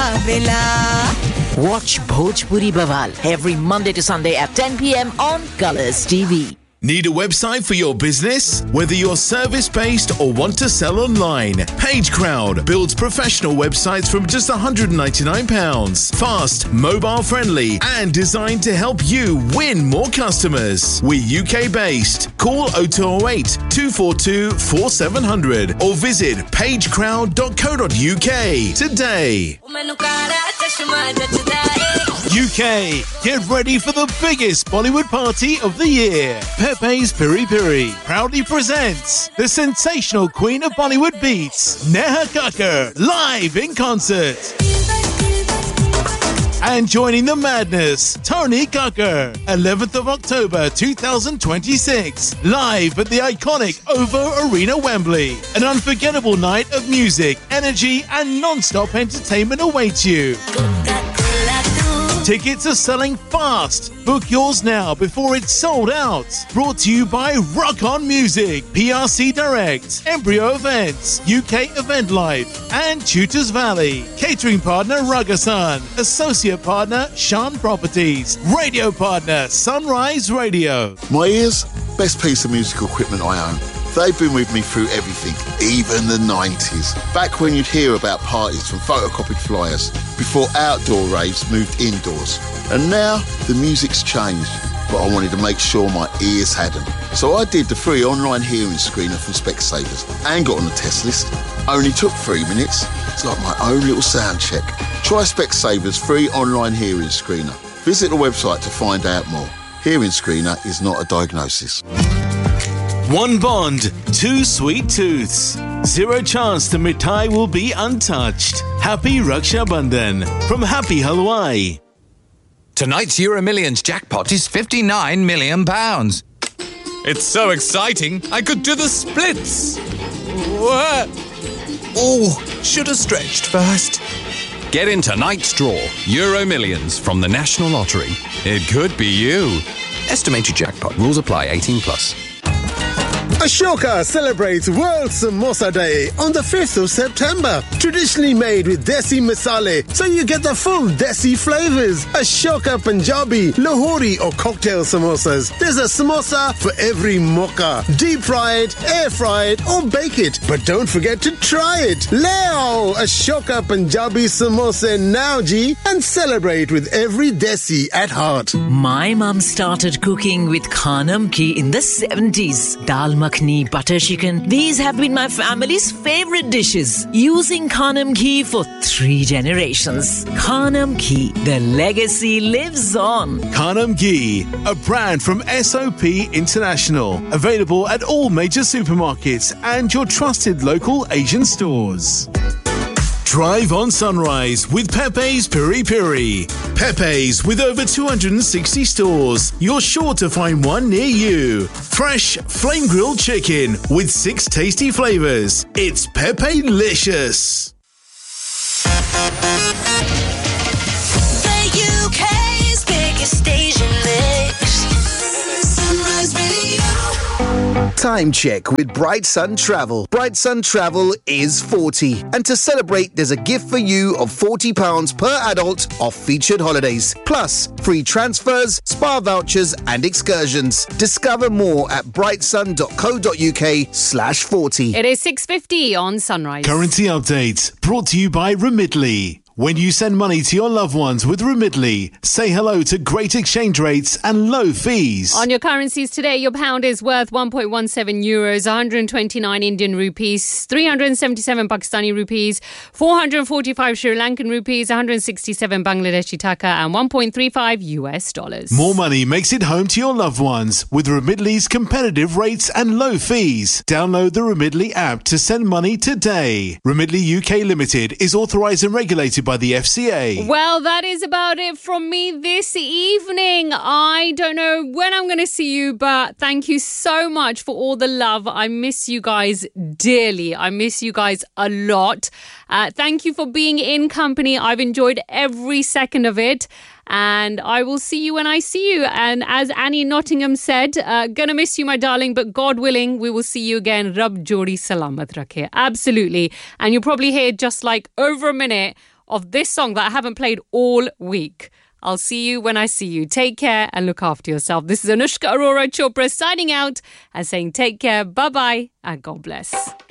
आवेला. Watch Bhojpuri Bawal every Monday to Sunday at 10 p.m. on Colors TV. Need a website for your business? Whether you're service-based or want to sell online, PageCrowd builds professional websites from just £199. Fast, mobile-friendly, and designed to help you win more customers. We're UK-based. Call 0208 242 4700 or visit pagecrowd.co.uk today. UK, get ready for the biggest Bollywood party of the year. Pepe's Piri Piri proudly presents the sensational queen of Bollywood beats, Neha Kakkar, live in concert. And joining the madness, Tony Kakkar, 11th of October 2026, live at the iconic OVO Arena, Wembley. An unforgettable night of music, energy, and non-stop entertainment awaits you. Tickets are selling fast. Book yours now before it's sold out. Brought to you by Rock On Music, PRC Direct, Embryo Events, UK Event Life, and Tutors Valley. Catering partner Rugasan. Associate partner Shan Properties. Radio partner Sunrise Radio. My ears, best piece of musical equipment I own. They've been with me through everything, even the 90s. Back when you'd hear about parties from photocopied flyers, before outdoor raves moved indoors. And now, the music's changed, but I wanted to make sure my ears had them. So I did the free online hearing screener from Specsavers and got on the test list. Only took 3 minutes. It's like my own little sound check. Try Specsavers free online hearing screener. Visit the website to find out more. Hearing screener is not a diagnosis. One bond, two sweet tooths. Zero chance the mithai will be untouched. Happy Raksha Bandhan from Happy Halwai. Tonight's Euro Millions jackpot is £59 million. It's so exciting, I could do the splits. What? Oh, should have stretched first. Get in tonight's draw, Euro Millions from the National Lottery. It could be you. Estimated jackpot. Rules apply. 18 plus. Ashoka celebrates World Samosa Day on the 5th of September. Traditionally made with desi masale, so you get the full desi flavors. Ashoka Punjabi, Lahori or cocktail samosas. There's a samosa for every mocha. Deep fried, air fried or bake it. But don't forget to try it. Leo Ashoka Punjabi samosa now ji and celebrate with every desi at heart. My mum started cooking with Khanam ghee in the 70s. Dal makhni, butter chicken. These have been my family's favorite dishes. Using Khanam ghee for 3 generations. Khanam ghee, the legacy lives on. Khanam Ghee, a brand from SOP International. Available at all major supermarkets and your trusted local Asian stores. Drive on Sunrise with Pepe's Piri Piri. Pepe's with over 260 stores. You're sure to find one near you. Fresh flame grilled chicken with 6 tasty flavors. It's Pepe-licious. The UK's biggest station mix. Sunrise Radio. Time check with Bright Sun Travel. Bright Sun Travel is 40. And to celebrate, there's a gift for you of £40 per adult off featured holidays. Plus, free transfers, spa vouchers and excursions. Discover more at brightsun.co.uk/40. It is 6:50 on Sunrise. Currency update brought to you by Remitly. When you send money to your loved ones with Remitly, say hello to great exchange rates and low fees. On your currencies today, your pound is worth 1.17 euros, 129 Indian rupees, 377 Pakistani rupees, 445 Sri Lankan rupees, 167 Bangladeshi taka, and 1.35 US dollars. More money makes it home to your loved ones with Remitly's competitive rates and low fees. Download the Remitly app to send money today. Remitly UK Limited is authorised and regulated by the FCA. Well, that is about it from me this evening. I don't know when I'm going to see you, but thank you so much for all the love. I miss you guys dearly. I miss you guys a lot. Thank you for being in company. I've enjoyed every second of it. And I will see you when I see you. And as Annie Nottingham said, gonna miss you, my darling, but God willing, we will see you again. Rab Jodi Salamat Rakhe. Absolutely. And you'll probably hear just like over a minute of this song that I haven't played all week. I'll see you when I see you. Take care and look after yourself. This is Anushka Arora Chopra signing out and saying take care, bye-bye, and God bless.